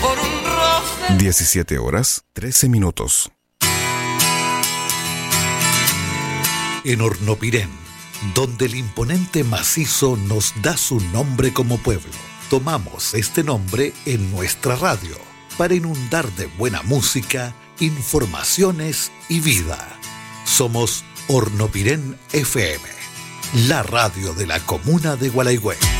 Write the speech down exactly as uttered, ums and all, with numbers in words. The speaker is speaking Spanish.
por un roce. diecisiete horas, trece minutos. En Hornopirén, donde el imponente macizo nos da su nombre como pueblo, tomamos este nombre en nuestra radio para inundar de buena música, informaciones y vida. Somos Hornopirén F M, la radio de la comuna de Gualeguay.